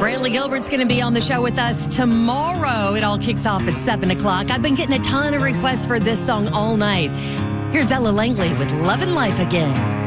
Brantley Gilbert's going to be on the show with us tomorrow. It all kicks off at 7 o'clock. I've been getting a ton of requests for this song all night. Here's Ella Langley with Love and Life Again.